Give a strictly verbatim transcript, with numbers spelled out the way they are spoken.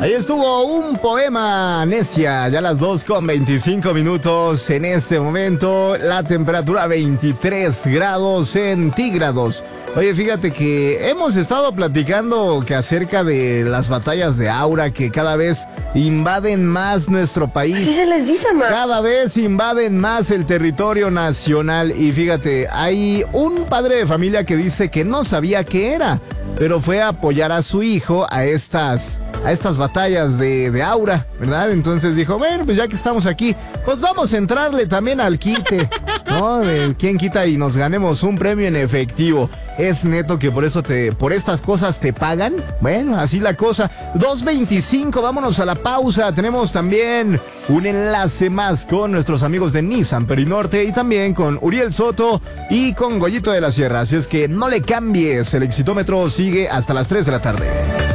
Ahí estuvo un poema, Necia, ya las dos con veinticinco minutos en este momento, la temperatura veintitrés grados centígrados. Oye, fíjate que hemos estado platicando que acerca de las batallas de Aura que cada vez invaden más nuestro país. Así se les dice, ma. Cada vez invaden más el territorio nacional y fíjate, hay un padre de familia que dice que no sabía qué era, pero fue a apoyar a su hijo a estas... a estas batallas de, de Aura, ¿verdad? Entonces dijo, bueno, pues ya que estamos aquí, pues vamos a entrarle también al quite, ¿no? De quién quita y nos ganemos un premio en efectivo. Es neto que por eso te, por estas cosas te pagan. Bueno, así la cosa. dos veinticinco, vámonos a la pausa. Tenemos también un enlace más con nuestros amigos de Nissan Perinorte y también con Uriel Soto y con Goyito de la Sierra. Así es que no le cambies, el exitómetro sigue hasta las tres de la tarde.